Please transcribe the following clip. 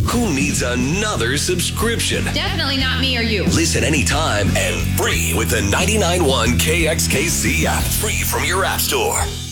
Who needs another subscription? Definitely not me or you. Listen anytime and free with the 99.1 KXKC app. Free from your app store.